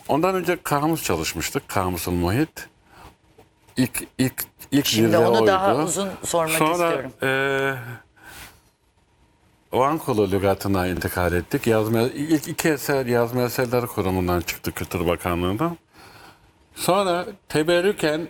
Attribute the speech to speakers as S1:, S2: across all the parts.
S1: Ondan önce kamus çalışmıştık. Kamusul Muhit. İlk
S2: Şimdi
S1: zirve
S2: onu
S1: oydu.
S2: daha uzun sormak
S1: Sonra,
S2: istiyorum.
S1: Vankulu lügatına intikal ettik. İlk iki eser Yazma Eserleri Kurumu'ndan çıktı, Kültür Bakanlığı'ndan. Sonra teberrüken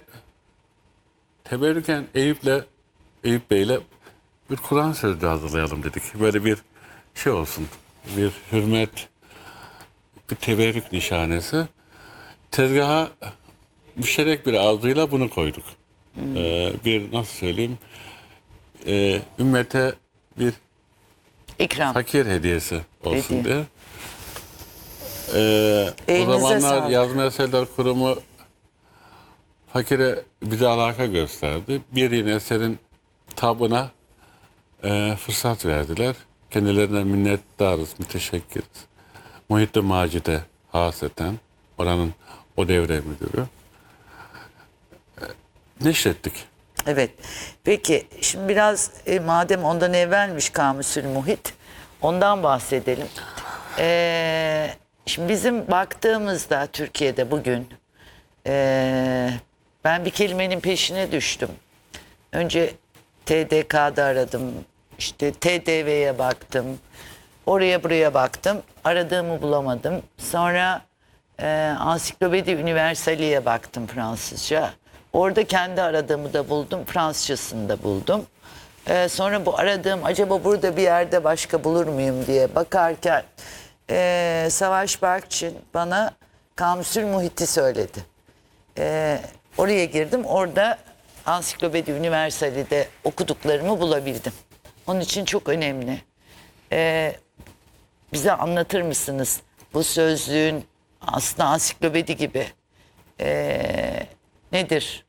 S1: Eyüp Bey'le bir Kur'an sözlüğü hazırlayalım dedik. Böyle bir şey olsun. Bir hürmet, bir teberrük nişanesi. Tezgaha müşterek bir arzuyla bunu koyduk. Bir nasıl söyleyeyim, ümmete bir
S2: İkram.
S1: fakir hediyesi olsun
S2: Hediye.
S1: diye. O
S2: Elinize
S1: zamanlar
S2: sağlık.
S1: Yazma Eserler Kurumu fakire bize alaka gösterdi. Bir yeni eserin tabına fırsat verdiler. Kendilerine minnettarız, müteşekkiriz. Muhittin Macide haseten, oranın o devre müdürü. Neşrettik.
S2: Evet. Peki şimdi biraz madem ondan evvelmiş Kamusül Muhit, ondan bahsedelim. Şimdi bizim baktığımızda Türkiye'de bugün ben bir kelimenin peşine düştüm. Önce TDK'da aradım, işte TDV'ye baktım, oraya buraya baktım, aradığımı bulamadım. Sonra Ansiklopedi Universal'iye baktım, Fransızca. Orada kendi aradığımı da buldum, Fransızcasını da buldum. Sonra bu aradığım acaba burada bir yerde başka bulur muyum diye bakarken Savaş Barkçın bana Kamusül Muhit'i söyledi. Oraya girdim, orada Ansiklopedi Universal'ide okuduklarımı bulabildim. Onun için çok önemli. Bize anlatır mısınız bu sözlüğün aslında ansiklopedi gibi nedir?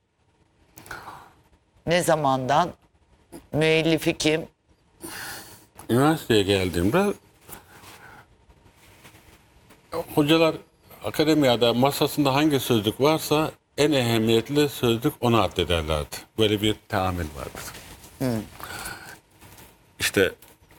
S2: Ne zamandan? Müellifi kim?
S1: Üniversiteye geldiğimde hocalar akademiyada masasında hangi sözlük varsa en ehemmiyetli sözlük onu addederlerdi. Böyle bir teamül vardır. İşte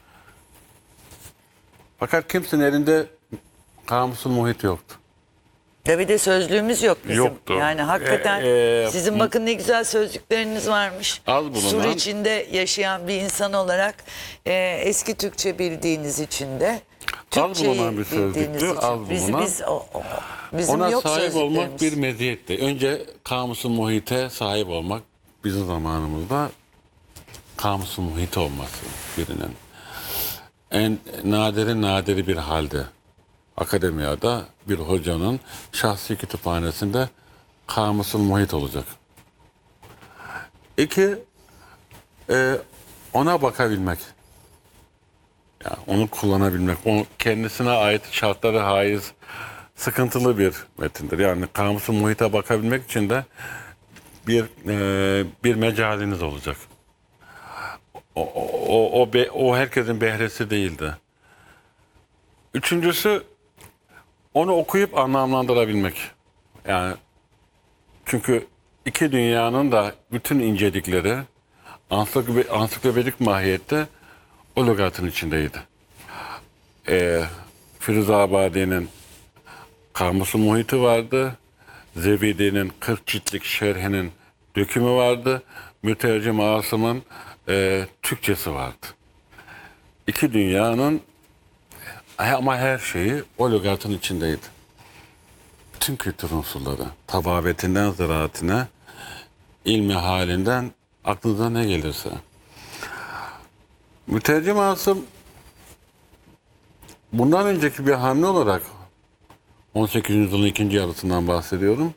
S1: fakat kimsenin elinde Kamusul Muhit yoktu.
S2: Tabii de sözlüğümüz yok bizim.
S1: Yoktu.
S2: Yani hakikaten sizin bakın ne güzel sözlükleriniz varmış.
S1: Az bulunan-
S2: Sur içinde yaşayan bir insan olarak eski Türkçe bildiğiniz için de Türkçeyi
S1: bulunan bir sözlüktü,
S2: bildiğiniz için.
S1: az bulunan.
S2: Bizim
S1: Ona
S2: yok
S1: sahip olmak
S2: sözlüklerimiz.
S1: bir meziyetti. Önce Kamusul Muhit'e sahip olmak bizim zamanımızda Kamusul Muhit olması birinin. En nadiri bir halde. Akademiyada bir hocanın şahsi kütüphanesinde Kamusul Muhit olacak. İki, ona bakabilmek. Yani onu kullanabilmek. O kendisine ait şartları haiz sıkıntılı bir metindir. Yani Kamusul Muhit'e bakabilmek için de bir mecaliniz olacak. O herkesin behresi değildi. Üçüncüsü onu okuyup anlamlandırabilmek. Yani çünkü iki dünyanın da bütün incelikleri ansiklopedik mahiyette o lügatın içindeydi. Firuzabadi'nin Kamusul Muhit'i vardı. Zevidi'nin 40 ciltlik şerhinin dökümü vardı. Mütercim Asım'ın Türkçesi vardı. İki dünyanın ama her şeyi o lügatın içindeydi. Bütün kültür unsurları, tababetinden ziraatine, ilmi halinden aklınıza ne gelirse. Mütercim Asım bundan önceki bir hamle olarak 18. yüzyılın ikinci yarısından bahsediyorum.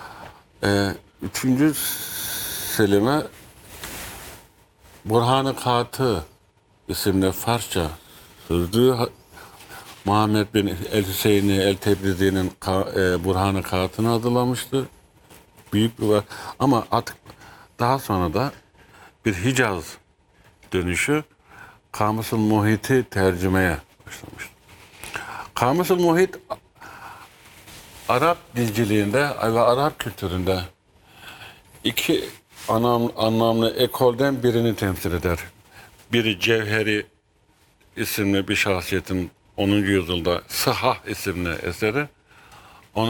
S1: 3. Selim'e Burhan-ı Katı isimli Farsça sözlüğü Muhammed bin el-Hüseyni el-Tebrizi'nin Burhan-ı Katı'nı hazırlamıştı. Büyük bir var. Ama artık daha sonra da bir Hicaz dönüşü Kamusul Muhit'i tercümeye başlamıştı. Kamusul Muhit Arap dilciliğinde ve Arap kültüründe iki anlamlı ekolden birini temsil eder. Biri Cevheri isimli bir şahsiyetin 10. yüzyılda Sıhah isimli eseri.